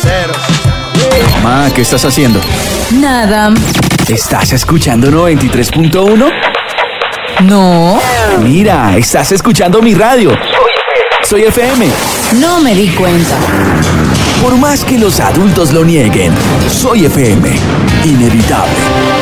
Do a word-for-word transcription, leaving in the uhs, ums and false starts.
Mamá, ¿qué estás haciendo? Nada. ¿Estás escuchando noventa y tres punto uno? No. Mira, estás escuchando mi radio. Soy F M. No me di cuenta. Por más que los adultos lo nieguen, Soy F M. Inevitable.